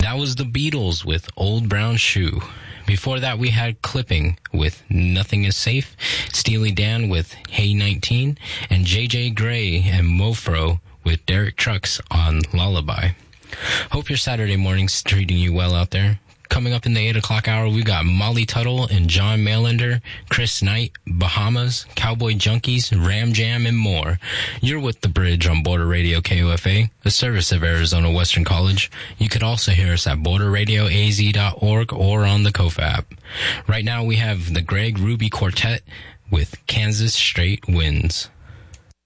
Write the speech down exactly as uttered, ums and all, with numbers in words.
That was the Beatles with Old Brown Shoe. Before that, we had Clipping with Nothing Is Safe, Steely Dan with Hey nineteen, and J J Grey and Mofro with Derek Trucks on Lullaby. Hope your Saturday morning's treating you well out there. Coming up in the eight o'clock hour, we got Molly Tuttle and John Mailander, Chris Knight, Bahamas, Cowboy Junkies, Ram Jam, and more. You're with The Bridge on Border Radio K O F A, a service of Arizona Western College. You could also hear us at border radio a z dot org or on the Kofa app. Right now, we have the Greg Ruby Quartet with Kansas Straight Winds.